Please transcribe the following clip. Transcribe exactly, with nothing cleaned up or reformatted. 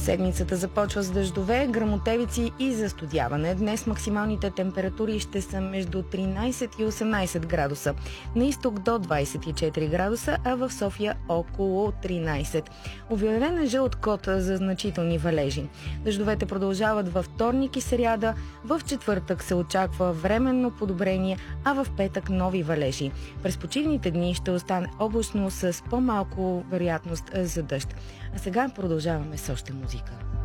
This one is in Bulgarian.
Седмицата започва с дъждове, гръмотевици и застудяване. Днес максималните температури ще са между тринайсет и осемнайсет градуса. На изток до двайсет и четири градуса, а в София около тринайсет. Обявен е жълт код за значителни валежи. Дъждовете продължават във вторник и сряда. В четвъртък се очаква временно подобрение, а в петък нови валежи. През почивните дни ще остане облачно с по-малко вероятност за дъжд. А сега продължаваме с още музика.